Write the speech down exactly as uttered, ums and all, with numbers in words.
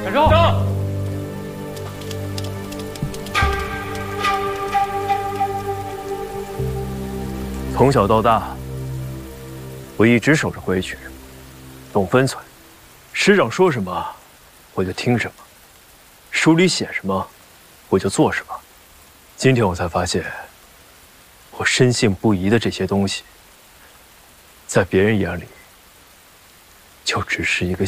站住！ 站！ 从小到大，我一直守着规矩，懂分寸。师长说什么，我就听什么；书里写什么，我就做什么。今天我才发现，我深信不疑的这些东西，在别人眼里，就只是一个